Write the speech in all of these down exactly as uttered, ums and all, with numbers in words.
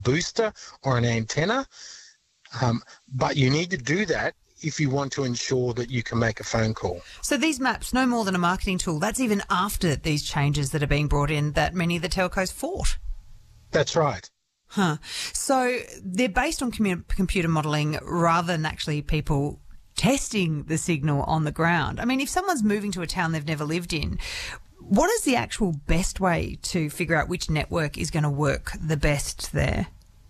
booster or an antenna, um, but you need to do that if you want to ensure that you can make a phone call. So these maps, no more than a marketing tool, that's even after these changes that are being brought in that many of the telcos fought. That's right. Huh. So they're based on commu- computer modelling rather than actually people testing the signal on the ground. I mean, if someone's moving to a town they've never lived in, what is the actual best way to figure out which network is going to work the best there?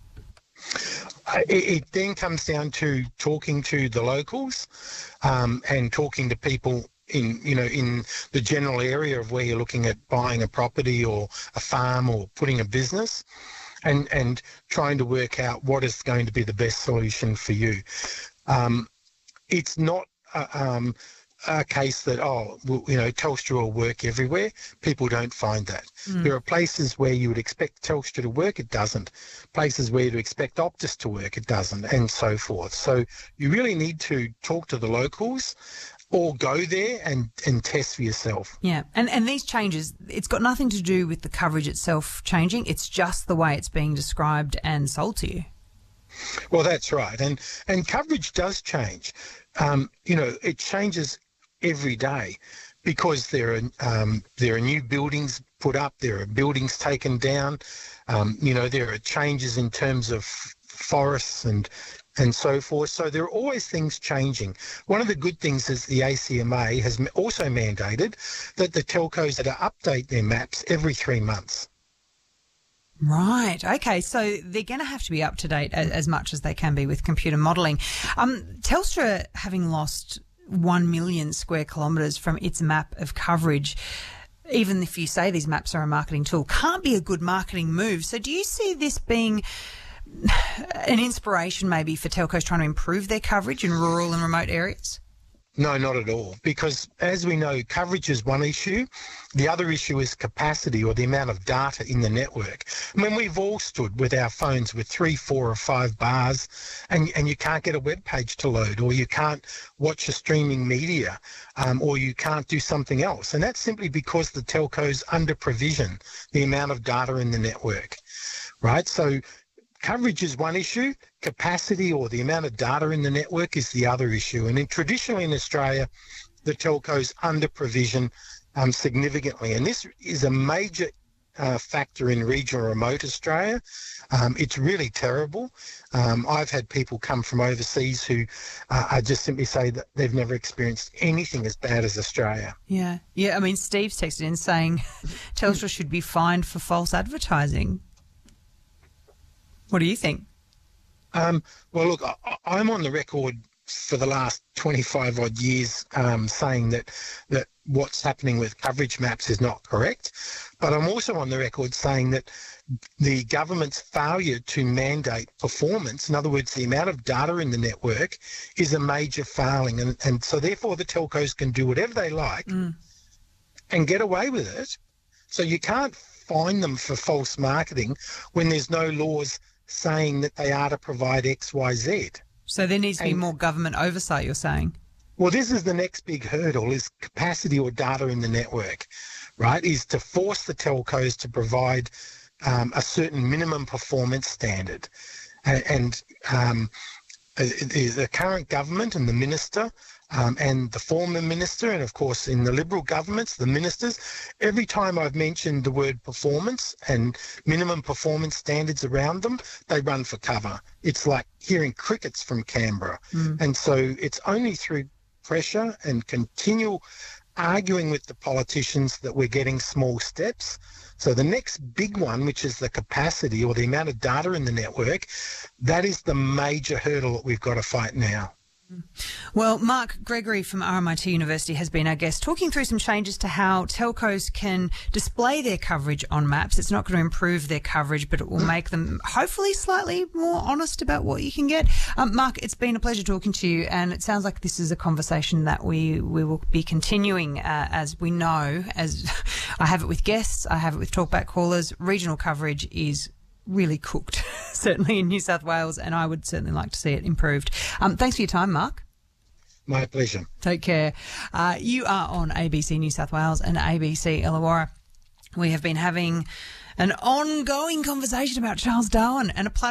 It, it then comes down to talking to the locals um, and talking to people in, you know, in the general area of where you're looking at buying a property or a farm or putting a business, and, and trying to work out what is going to be the best solution for you. Um, it's not uh, um, a case that, oh, well, you know, Telstra will work everywhere. People don't find that. Mm. There are places where you would expect Telstra to work, it doesn't. Places where you'd expect Optus to work, it doesn't, and so forth. So you really need to talk to the locals or go there and, and test for yourself. Yeah, and, and these changes, it's got nothing to do with the coverage itself changing. It's just the way it's being described and sold to you. Well, that's right. And, and coverage does change. Um, you know, it changes every day because there are um, there are new buildings put up, there are buildings taken down, um, you know, there are changes in terms of forests and and so forth. So there are always things changing. One of the good things is the A C M A has also mandated that the telcos that update their maps every three months. Right. Okay. So they're going to have to be up to date as, as much as they can be with computer modelling. Um, Telstra, having lost one million square kilometres from its map of coverage, even if you say these maps are a marketing tool, can't be a good marketing move. So do you see this being an inspiration maybe for telcos trying to improve their coverage in rural and remote areas? No, not at all, because as we know, coverage is one issue. The other issue is capacity, or the amount of data in the network. I mean, we've all stood with our phones with three, four or five bars and, and you can't get a web page to load, or you can't watch a streaming media, um, or you can't do something else. And that's simply because the telcos under-provision the amount of data in the network, right? So coverage is one issue, capacity or the amount of data in the network is the other issue. And in, traditionally in Australia, the telcos under-provision um, significantly. And this is a major uh, factor in regional remote Australia. Um, it's really terrible. Um, I've had people come from overseas who uh, I just simply say that they've never experienced anything as bad as Australia. Yeah. Yeah, I mean, Steve's texted in saying Telstra should be fined for false advertising. What do you think? Um, well, look, I, I'm on the record for the last twenty-five odd years um, saying that that what's happening with coverage maps is not correct. But I'm also on the record saying that the government's failure to mandate performance, in other words, the amount of data in the network, is a major failing. And, and so therefore the telcos can do whatever they like mm. and get away with it. So you can't fine them for false marketing when there's no laws saying that they are to provide X, Y, Z. So there needs to and, be more government oversight, you're saying? Well, this is the next big hurdle, is capacity or data in the network, right, is to force the telcos to provide um, a certain minimum performance standard. And, and um, the, the current government and the minister Um, and the former minister, and of course in the Liberal governments, the ministers, every time I've mentioned the word performance and minimum performance standards around them, they run for cover. It's like hearing crickets from Canberra. Mm. And so it's only through pressure and continual arguing with the politicians that we're getting small steps. So the next big one, which is the capacity or the amount of data in the network, that is the major hurdle that we've got to fight now. Well, Mark Gregory from R M I T University has been our guest, talking through some changes to how telcos can display their coverage on maps. It's not going to improve their coverage, but it will make them hopefully slightly more honest about what you can get. Um, Mark, it's been a pleasure talking to you, and it sounds like this is a conversation that we, we will be continuing uh, as we know, as I have it with guests, I have it with talkback callers. Regional coverage is really cooked, certainly in New South Wales, and I would certainly like to see it improved. Um, thanks for your time, Mark. My pleasure. Take care. Uh, you are on A B C New South Wales and A B C Illawarra. We have been having An ongoing conversation about Charles Darwin and a platform